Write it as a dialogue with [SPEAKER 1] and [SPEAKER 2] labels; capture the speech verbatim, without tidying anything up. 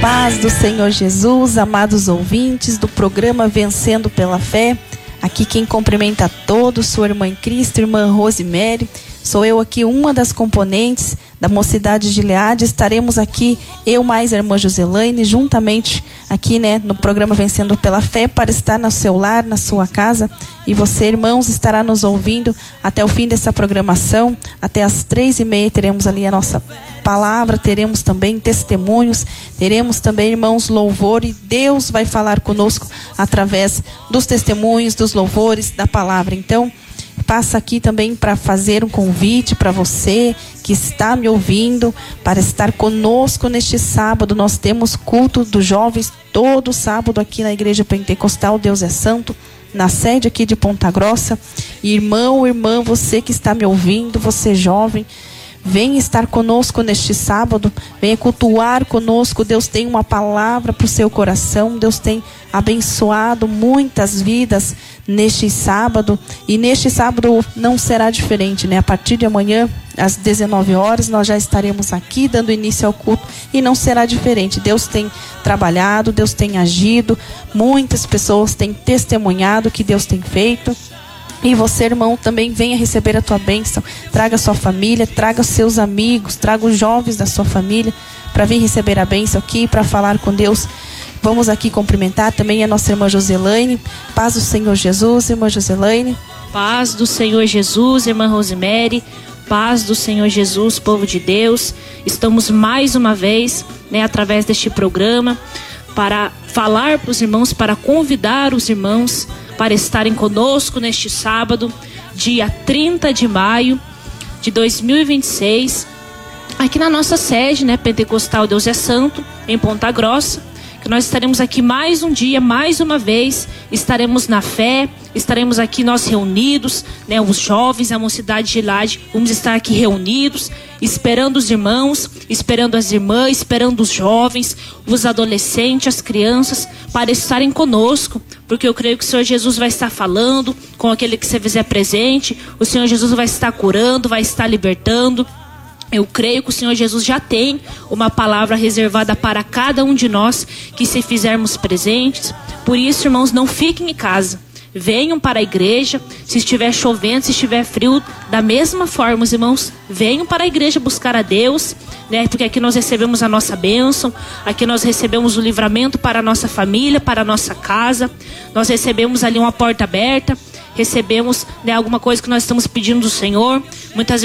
[SPEAKER 1] Paz do Senhor Jesus, amados ouvintes do programa Vencendo pela Fé. Aqui quem cumprimenta a todos, sua irmã em Cristo, irmã Rosemary. Sou eu aqui, uma das componentes da Mocidade de Gileade. Estaremos aqui, eu mais a irmã Joselaine, juntamente aqui, né, no programa Vencendo pela Fé, para estar no seu lar, na sua casa. E você, irmãos, estará nos ouvindo até o fim dessa programação. Até às três e meia teremos ali a nossa palavra, teremos também testemunhos, teremos também, irmãos, louvor, e Deus vai falar conosco através dos testemunhos, dos louvores, da palavra. Então, passa aqui também para fazer um convite para você que está me ouvindo, para estar conosco neste sábado. Nós temos culto dos jovens todo sábado aqui na Igreja Pentecostal Deus é Santo, na sede aqui de Ponta Grossa. Irmão, irmã, você que está me ouvindo, você jovem, venha estar conosco neste sábado, venha cultuar conosco. Deus tem uma palavra para o seu coração, Deus tem abençoado muitas vidas neste sábado, e neste sábado não será diferente, né? A partir de amanhã, às dezenove horas, nós já estaremos aqui dando início ao culto, e não será diferente. Deus tem trabalhado, Deus tem agido, muitas pessoas têm testemunhado o que Deus tem feito. E você, irmão, também venha receber a tua bênção. Traga a sua família, traga os seus amigos, traga os jovens da sua família para vir receber a bênção aqui, para falar com Deus. Vamos aqui cumprimentar também a nossa irmã Joselaine. Paz do Senhor Jesus, irmã Joselaine.
[SPEAKER 2] Paz do Senhor Jesus, irmã Rosemary. Paz do Senhor Jesus, povo de Deus. Estamos mais uma vez, né, através deste programa, para falar para os irmãos, para convidar os irmãos para estarem conosco neste sábado, dia trinta de maio de dois mil e vinte e seis, aqui na nossa sede, né, Pentecostal Deus é Santo, em Ponta Grossa, que nós estaremos aqui mais um dia, mais uma vez, estaremos na fé, estaremos aqui nós reunidos, né, os jovens, a Mocidade de Gileade, vamos estar aqui reunidos, esperando os irmãos, esperando as irmãs, esperando os jovens, os adolescentes, as crianças, para estarem conosco, porque eu creio que o Senhor Jesus vai estar falando com aquele que se fizer presente, o Senhor Jesus vai estar curando, vai estar libertando. Eu creio que o Senhor Jesus já tem uma palavra reservada para cada um de nós que se fizermos presentes. Por isso, irmãos, não fiquem em casa. Venham para a igreja. Se estiver chovendo, se estiver frio, da mesma forma, os irmãos, venham para a igreja buscar a Deus, né? Porque aqui nós recebemos a nossa bênção, aqui nós recebemos o livramento para a nossa família, para a nossa casa. Nós recebemos ali uma porta aberta, recebemos, né, alguma coisa que nós estamos pedindo do Senhor. Muitas